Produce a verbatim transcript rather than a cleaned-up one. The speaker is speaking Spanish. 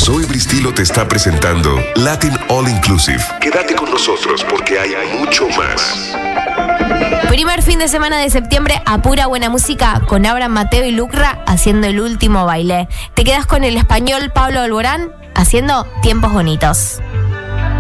Zoe Bristilo te está presentando Latin All Inclusive. Quédate con nosotros porque hay mucho más. Primer fin de semana de septiembre a pura buena música con Abraham Mateo y Lucra haciendo el último baile. Te quedas con el español Pablo Alborán haciendo Tiempos Bonitos.